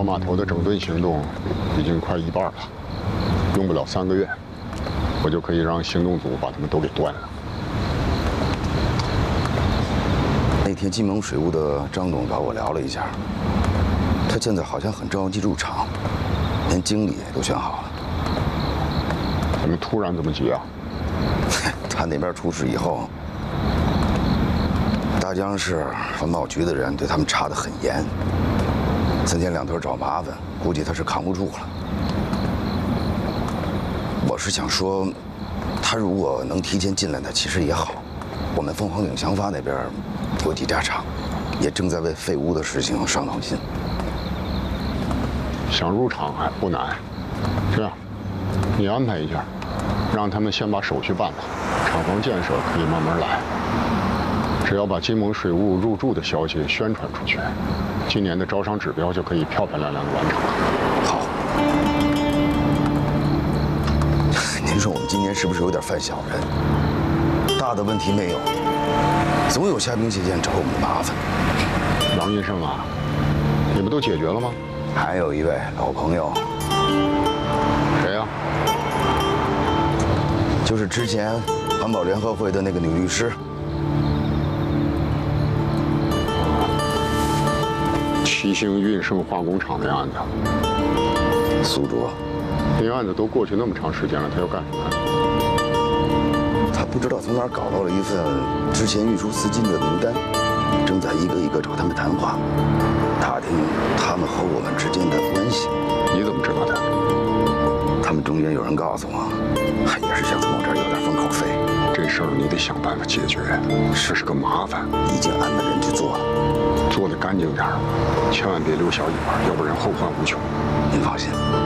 码头的整顿行动已经快一半了，用不了3个月，我就可以让行动组把他们都给断了。 那天金盟水务的张董找我聊了一下，他现在好像很着急入场，连经理都选好了。 怎么突然这么急啊？ 他那边出事以后，大江市环保局的人对他们查得很严，3天2头找麻烦，估计他是扛不住了。我是想说，他如果能提前进来呢，其实也好。我们凤凰岭祥发那边有几家厂，也正在为废污的事情伤脑筋。 想入场还不难，这样，你安排一下，让他们先把手续办了，厂房建设可以慢慢来。只要把金盟水务入驻的消息宣传出去，今年的招商指标就可以漂漂亮亮的完成了。 好。您说我们今年是不是有点犯小人？大的问题没有，总有虾兵蟹将找我们麻烦。 王医生啊，你不都解决了吗？ 还有一位老朋友， 谁呀？ 就是之前环保联合会的那个女律师。 七星运盛化工厂那案子， 苏卓， 那案子都过去那么长时间了，他要干什么？ 他不知道从哪儿搞到了一份之前运输资金的名单，正在一个一个找他们谈话，打听他们和我们之间的关系。 你怎么知道的？ 他们中间有人告诉我，也是想从我这儿要点封口费。 这事儿你得想办法解决，这是个麻烦。 已经安排人去做了， 做得干净点儿，千万别留小尾巴，要不然后患无穷。 您放心。